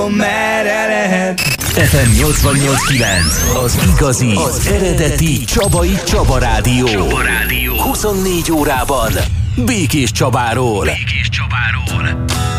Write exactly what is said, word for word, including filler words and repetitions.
merre lehet. ef em nyolcvannyolc kilenc, az igazi, az eredeti Csabai Csaba Rádió. Csaba Rádió. huszonnégy órában Békés Csabáról. Békés Csabáról.